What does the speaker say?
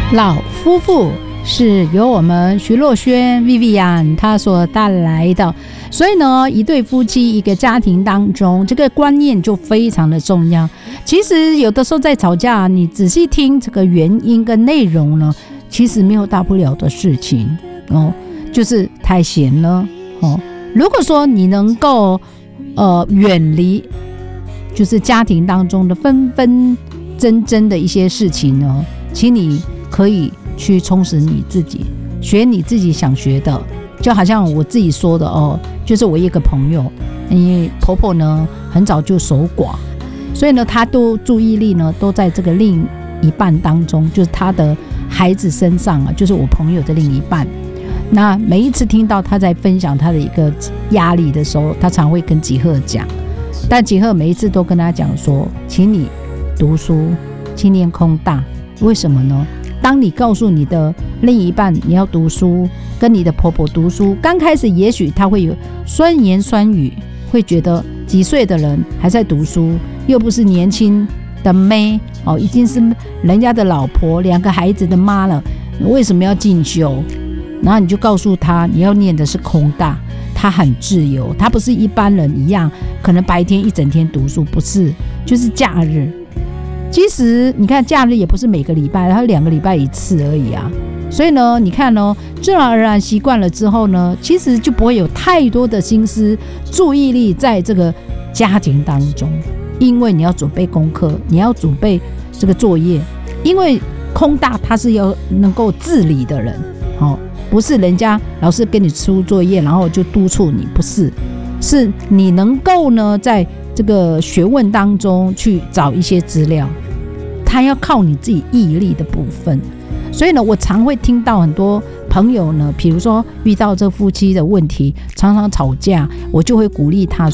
老夫妇是由我们徐若瑄 Vivian 她所带来的，所以呢，一对夫妻一个家庭当中，这个观念就非常的重要。其实有的时候在吵架，你仔细听这个原因跟内容呢，其实没有大不了的事情哦，就是太闲了哦。如果说你能够远离，就是家庭当中的纷纷争争的一些事情呢，请你可以去充实你自己，学你自己想学的。就好像我自己说的哦，就是我一个朋友，因为婆婆呢很早就守寡，所以呢她都注意力呢都在这个另一半当中，就是她的孩子身上啊，就是我朋友的另一半。那每一次听到她在分享她的一个压力的时候，她常会跟吉赫讲，但吉赫每一次都跟她讲说，请你读书，请念空大。为什么呢？当你告诉你的另一半你要读书，跟你的婆婆读书，刚开始也许他会有酸言酸语，会觉得几岁的人还在读书，又不是年轻的妹哦，已经是人家的老婆，2个孩子的妈了，为什么要进修？然后你就告诉他你要念的是空大，他很自由，他不是一般人一样可能白天一整天读书，不是，就是假日。其实你看假日也不是每个礼拜，它2个礼拜1次而已啊。所以呢，你看哦，自然而然习惯了之后呢，其实就不会有太多的心思注意力在这个家庭当中，因为你要准备功课，你要准备这个作业。因为空大他是要能够自理的人，不是人家老师给你出作业然后就督促你，不是，是你能够呢在这个学问当中去找一些资料，他要靠你自己毅力的部分。所以呢，我常会听到很多朋友呢，比如说遇到这夫妻的问题，常常吵架，我就会鼓励他